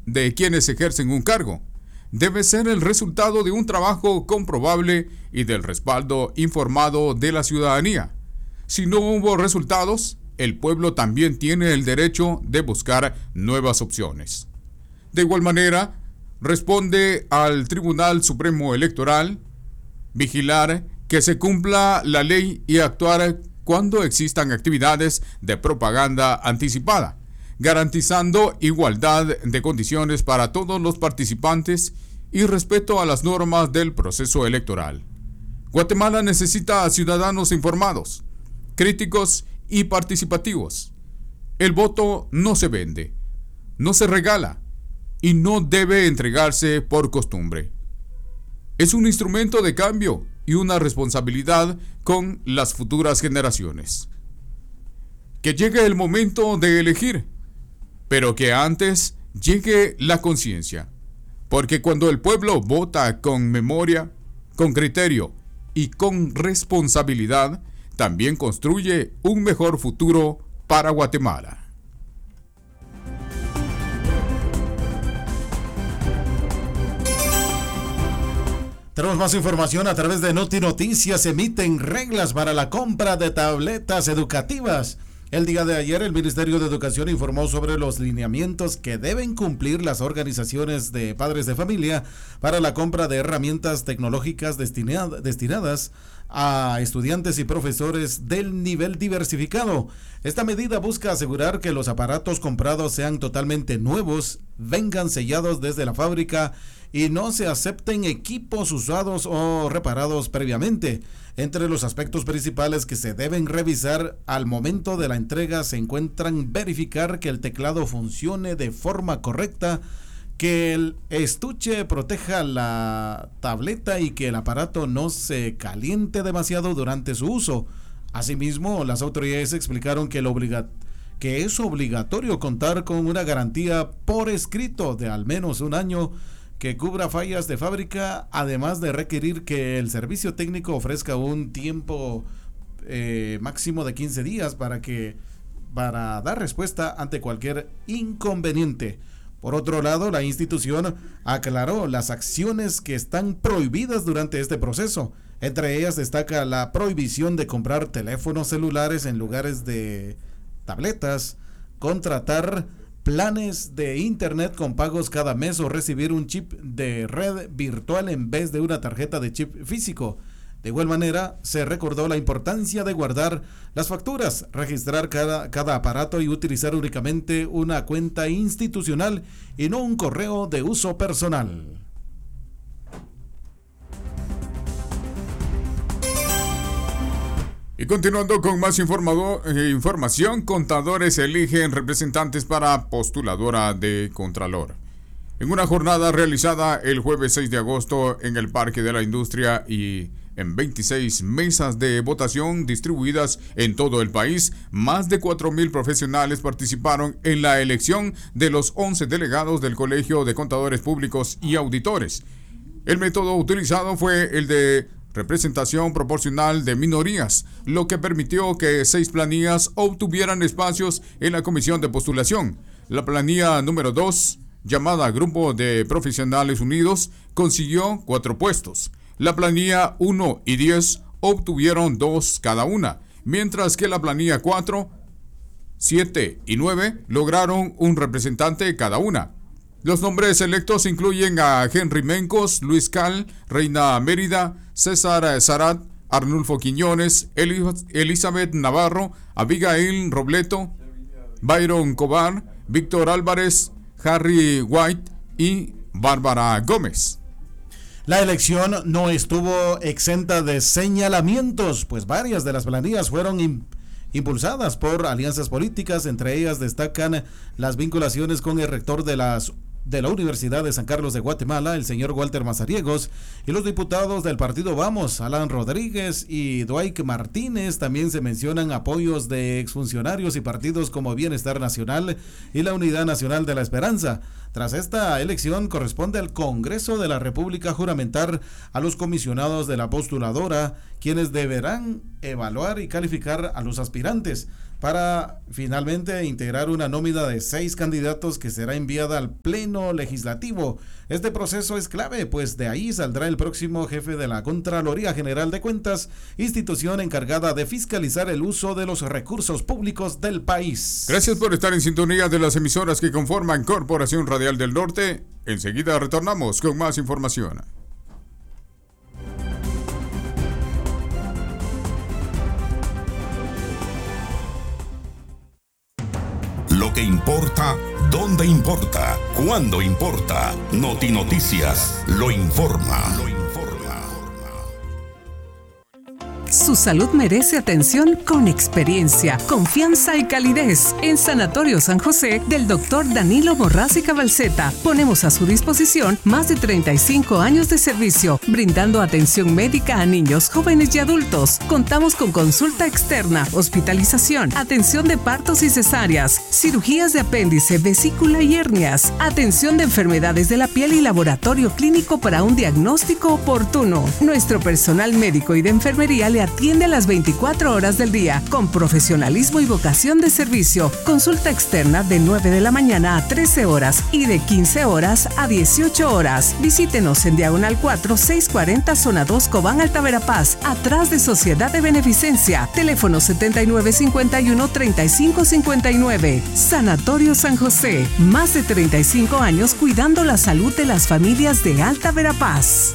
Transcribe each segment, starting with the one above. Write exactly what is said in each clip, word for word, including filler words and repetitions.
de quienes ejercen un cargo. Debe ser el resultado de un trabajo comprobable y del respaldo informado de la ciudadanía. Si no hubo resultados, el pueblo también tiene el derecho de buscar nuevas opciones. De igual manera, responde al Tribunal Supremo Electoral vigilar que se cumpla la ley y actuar cuando existan actividades de propaganda anticipada, garantizando igualdad de condiciones para todos los participantes y respeto a las normas del proceso electoral. Guatemala necesita a ciudadanos informados, críticos y participativos. El voto no se vende, no se regala y no debe entregarse por costumbre. Es un instrumento de cambio y una responsabilidad con las futuras generaciones. Que llegue el momento de elegir, pero que antes llegue la conciencia, porque cuando el pueblo vota con memoria, con criterio y con responsabilidad, también construye un mejor futuro para Guatemala. Tenemos más información a través de Noti Noticias. Se emiten reglas para la compra de tabletas educativas. El día de ayer, el Ministerio de Educación informó sobre los lineamientos que deben cumplir las organizaciones de padres de familia para la compra de herramientas tecnológicas destinad- destinadas a estudiantes y profesores del nivel diversificado. Esta medida busca asegurar que los aparatos comprados sean totalmente nuevos, vengan sellados desde la fábrica y no se acepten equipos usados o reparados previamente. Entre los aspectos principales que se deben revisar al momento de la entrega se encuentran verificar que el teclado funcione de forma correcta, que el estuche proteja la tableta y que el aparato no se caliente demasiado durante su uso. Asimismo, las autoridades explicaron que, el obliga- que es obligatorio contar con una garantía por escrito de al menos un año que cubra fallas de fábrica, además de requerir que el servicio técnico ofrezca un tiempo eh, máximo de quince días para que para dar respuesta ante cualquier inconveniente. Por otro lado, la institución aclaró las acciones que están prohibidas durante este proceso. Entre ellas destaca la prohibición de comprar teléfonos celulares en lugares de tabletas, contratar planes de internet con pagos cada mes o recibir un chip de red virtual en vez de una tarjeta de chip físico. De igual manera, se recordó la importancia de guardar las facturas, registrar cada, cada aparato y utilizar únicamente una cuenta institucional y no un correo de uso personal. Y continuando con más informado, eh, información, contadores eligen representantes para postuladora de Contralor. En una jornada realizada el jueves seis de agosto en el Parque de la Industria y en veintiséis mesas de votación distribuidas en todo el país, más de cuatro mil profesionales participaron en la elección de los once delegados del Colegio de Contadores Públicos y Auditores. El método utilizado fue el de representación proporcional de minorías, lo que permitió que seis planillas obtuvieran espacios en la comisión de postulación. La planilla número dos, llamada Grupo de Profesionales Unidos, consiguió cuatro puestos. La planilla uno y diez obtuvieron dos cada una, mientras que la planilla cuatro, siete y nueve lograron un representante cada una. Los nombres electos incluyen a Henry Mencos, Luis Cal, Reina Mérida, César Sarat, Arnulfo Quiñones, Elizabeth Navarro, Abigail Robleto, Byron Cobar, Víctor Álvarez, Harry White y Bárbara Gómez. La elección no estuvo exenta de señalamientos, pues varias de las planillas fueron imp- impulsadas por alianzas políticas. Entre ellas destacan las vinculaciones con el rector de las de la Universidad de San Carlos de Guatemala, el señor Walter Mazariegos, y los diputados del partido Vamos, Alan Rodríguez y Dwight Martínez. También se mencionan apoyos de exfuncionarios y partidos como Bienestar Nacional y la Unidad Nacional de la Esperanza. Tras esta elección, corresponde al Congreso de la República juramentar a los comisionados de la postuladora, quienes deberán evaluar y calificar a los aspirantes. para finalmente integrar una nómina de seis candidatos que será enviada al Pleno Legislativo. Este proceso es clave, pues de ahí saldrá el próximo jefe de la Contraloría General de Cuentas, institución encargada de fiscalizar el uso de los recursos públicos del país. Gracias por estar en sintonía de las emisoras que conforman Corporación Radial del Norte. Enseguida retornamos con más información. Lo que importa, dónde importa, cuándo importa. Noti Noticias lo informa. Lo informa. Su salud merece atención con experiencia, confianza y calidez. En Sanatorio San José del doctor Danilo Borrás y Cabalceta ponemos a su disposición más de treinta y cinco años de servicio, brindando atención médica a niños, jóvenes y adultos. Contamos con consulta externa, hospitalización, atención de partos y cesáreas, cirugías de apéndice, vesícula y hernias, atención de enfermedades de la piel y laboratorio clínico para un diagnóstico oportuno. Nuestro personal médico y de enfermería le atiende a las veinticuatro horas del día con profesionalismo y vocación de servicio. Consulta externa de nueve de la mañana a trece horas y de quince horas a dieciocho horas. Visítenos en Diagonal cuatro, seiscientos cuarenta, Zona dos, Cobán, Alta Verapaz, atrás de Sociedad de Beneficencia. Teléfono setenta y nueve cincuenta y uno, treinta y cinco cincuenta y nueve. Sanatorio San José. Más de treinta y cinco años cuidando la salud de las familias de Alta Verapaz.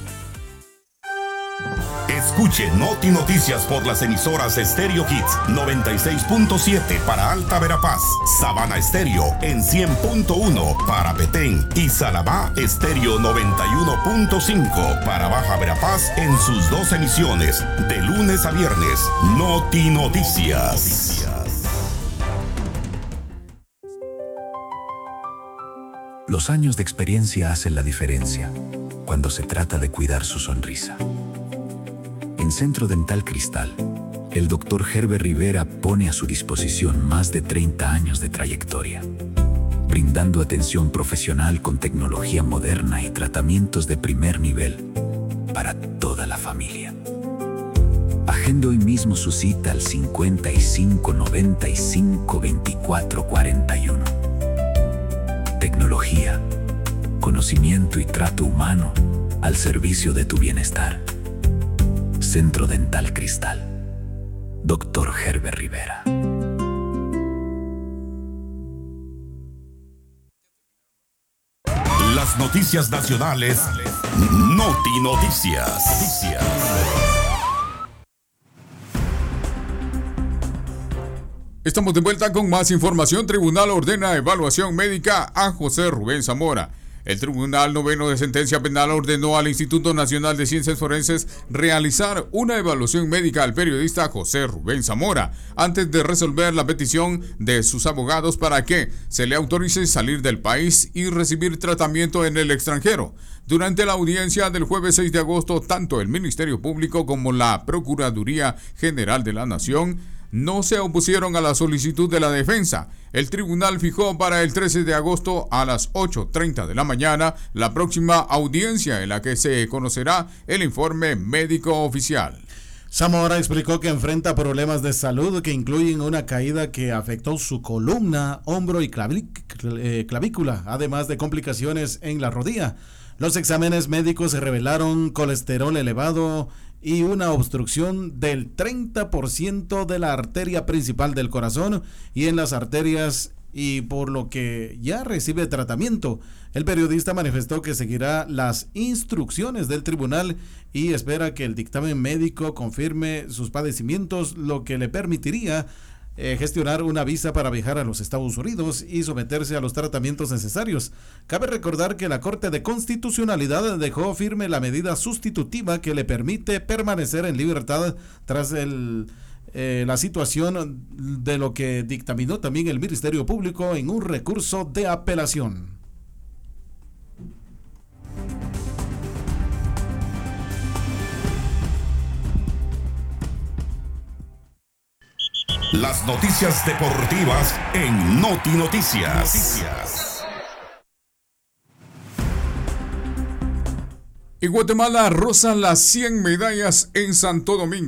Escuche Noti Noticias por las emisoras Stereo Hits noventa y seis punto siete para Alta Verapaz, Sabana Estéreo en cien punto uno para Petén y Salamá Estéreo noventa y uno punto cinco para Baja Verapaz en sus dos emisiones, de lunes a viernes. Noti Noticias. Los años de experiencia hacen la diferencia cuando se trata de cuidar su sonrisa. En Centro Dental Cristal, el doctor Herbert Rivera pone a su disposición más de treinta años de trayectoria, brindando atención profesional con tecnología moderna y tratamientos de primer nivel para toda la familia. Agende hoy mismo su cita al cincuenta y cinco, noventa y cinco, veinticuatro, cuarenta y uno. Tecnología, conocimiento y trato humano al servicio de tu bienestar. Centro Dental Cristal. doctor Herbert Rivera. Las noticias nacionales. Noti Noticias. Estamos de vuelta con más información. Tribunal ordena evaluación médica a José Rubén Zamora. El Tribunal Noveno de Sentencia Penal ordenó al Instituto Nacional de Ciencias Forenses realizar una evaluación médica al periodista José Rubén Zamora antes de resolver la petición de sus abogados para que se le autorice salir del país y recibir tratamiento en el extranjero. Durante la audiencia del jueves seis de agosto, tanto el Ministerio Público como la Procuraduría General de la Nación no se opusieron a la solicitud de la defensa. El tribunal fijó para el trece de agosto a las ocho treinta de la mañana la próxima audiencia en la que se conocerá el informe médico oficial. Zamora explicó que enfrenta problemas de salud que incluyen una caída que afectó su columna, hombro y clavícula, además de complicaciones en la rodilla. Los exámenes médicos revelaron colesterol elevado y una obstrucción del treinta por ciento de la arteria principal del corazón y en las arterias, y por lo que ya recibe tratamiento. El periodista manifestó que seguirá las instrucciones del tribunal y espera que el dictamen médico confirme sus padecimientos, lo que le permitiría Eh, gestionar una visa para viajar a los Estados Unidos y someterse a los tratamientos necesarios. Cabe recordar que la Corte de Constitucionalidad dejó firme la medida sustitutiva que le permite permanecer en libertad tras el, eh, la situación de lo que dictaminó también el Ministerio Público en un recurso de apelación. Las noticias deportivas en Noti Noticias. Noticias. Y Guatemala roza las cien medallas en Santo Domingo.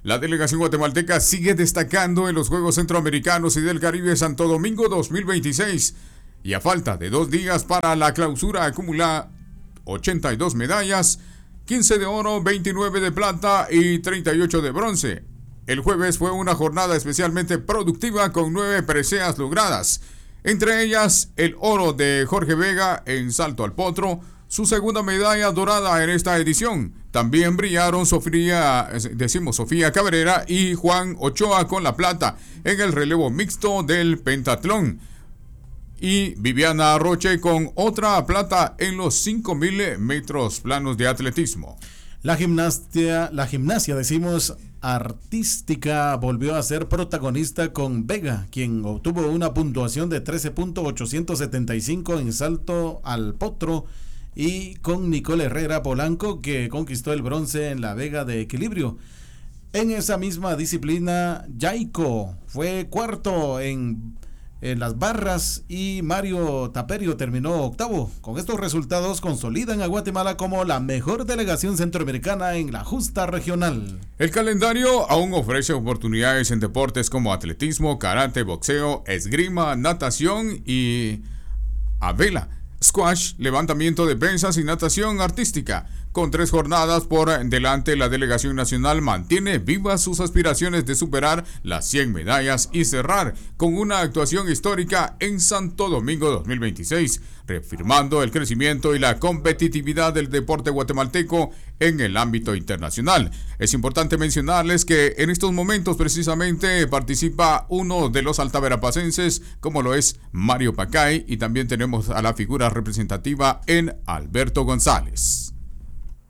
La delegación guatemalteca sigue destacando en los Juegos Centroamericanos y del Caribe Santo Domingo dos mil veintiséis y a falta de dos días para la clausura acumula ochenta y dos medallas, quince de oro, veintinueve de plata y treinta y ocho de bronce. El jueves fue una jornada especialmente productiva con nueve preseas logradas, entre ellas el oro de Jorge Vega en salto al potro, su segunda medalla dorada en esta edición. También brillaron Sofía, decimos Sofía Cabrera y Juan Ochoa con la plata en el relevo mixto del pentatlón. Y Viviana Roche con otra plata en los cinco mil metros planos de atletismo. La gimnasia, la gimnasia, decimos, artística volvió a ser protagonista con Vega, quien obtuvo una puntuación de trece punto ochocientos setenta y cinco en salto al potro, y con Nicole Herrera Polanco, que conquistó el bronce en la vega de equilibrio. En esa misma disciplina, Yaiko fue cuarto en, en las barras y Mario Taperio terminó octavo. Con estos resultados consolidan a Guatemala como la mejor delegación centroamericana en la justa regional. El calendario aún ofrece oportunidades en deportes como atletismo, karate, boxeo, esgrima, natación y a vela, squash, levantamiento de pesas y natación artística. Con tres jornadas por delante, la delegación nacional mantiene vivas sus aspiraciones de superar las cien medallas y cerrar con una actuación histórica en Santo Domingo dos mil veintiséis, reafirmando el crecimiento y la competitividad del deporte guatemalteco en el ámbito internacional. Es importante mencionarles que en estos momentos precisamente participa uno de los altaverapacenses, como lo es Mario Pacay, y también tenemos a la figura representativa en Alberto González.